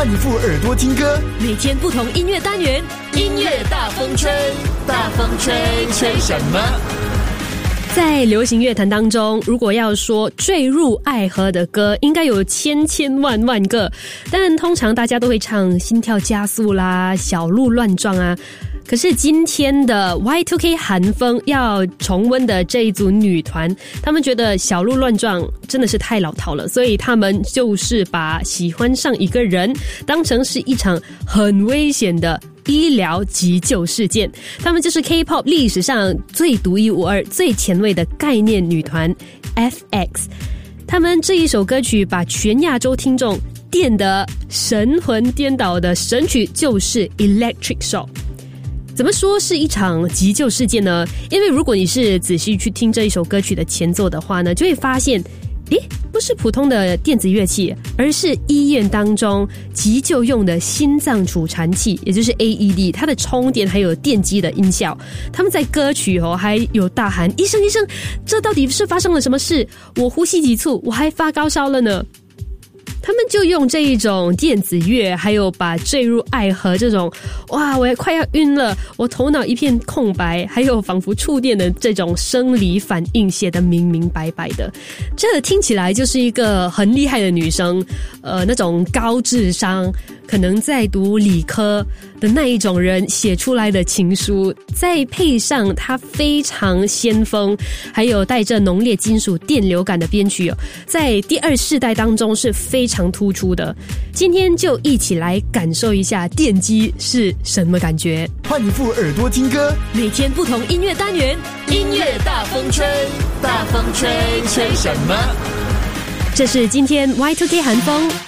换你副耳朵听歌， 每天不同音乐单元， 音乐大风吹，大风吹，吹什么？ 在流行乐坛当中，如果要说坠入爱河的歌，应该有千万个，但通常大家都会唱心跳加速啦、小鹿乱撞啊。可是今天的 Y2K 韩风要重温的这一组女团，他们觉得小鹿乱撞真的是太老套了，所以他们就是把喜欢上一个人当成是一场很危险的医疗急救事件。他们就是 K-pop 历史上最独一无二、最前卫的概念女团 FX。 他们这一首歌曲把全亚洲听众电得神魂颠倒的神曲就是 Electric Shock。怎么说是一场急救事件呢？因为如果你是仔细去听这一首歌曲的前奏的话呢，就会发现不是普通的电子乐器，而是医院当中急救用的心脏储存器，也就是 AED， 它的充电还有电机的音效。他们在歌曲还有大喊医生医生，这到底是发生了什么事？我呼吸急促，我还发高烧了呢。他们就用这一种电子乐，还有把坠入爱河这种哇我也快要晕了，我头脑一片空白，还有仿佛触电的这种生理反应写得明明白白的，这听起来就是一个很厉害的女生，那种高智商，可能在读理科的那一种人写出来的情书，再配上她非常先锋还有带着浓烈金属电流感的编曲，在第二世代当中是非常突出的。今天就一起来感受一下电击是什么感觉。 换你副耳朵听歌， 每天不同音乐单元， 音乐大风吹，大风吹，吹什么？ 这是今天 Y2K 韩风